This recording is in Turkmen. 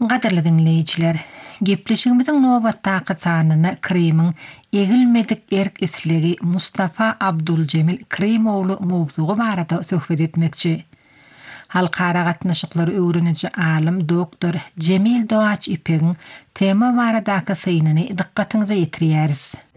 Qadarlı dinleyiciler, gepleşigimizin nowattaqy çanyny Krem'in egilmedik erk isligi Mustafa Abduljemil Kremowlu mowzugy barada söhbet etmekçi. Halkara gatnaşyklary öwreniji alim doktor Cemil Doğaç İpek'in tema baradaky synyny dikkatiňize ýetirýäris.